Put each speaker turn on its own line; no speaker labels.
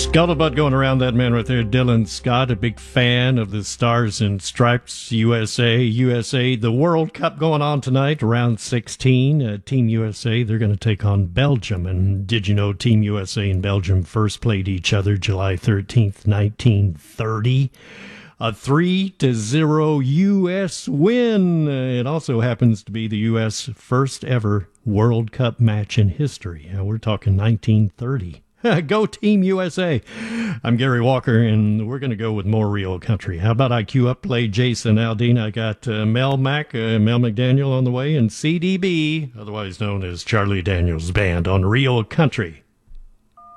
Scuttlebutt going around that man right there, Dylan Scott, a big fan of the Stars and Stripes, USA. The World Cup going on tonight, round 16. Team USA, they're going to take on Belgium. And did you know Team USA and Belgium first played each other July 13th, 1930? A 3-0 U.S. win. It also happens to be the U.S. first ever World Cup match in history. We're talking 1930. Go Team USA. I'm Gary Walker, and we're going to go with more Real Country. How about I queue up, play Jason Aldean? I got Mel McDaniel on the way, and CDB, otherwise known as Charlie Daniels Band, on Real Country.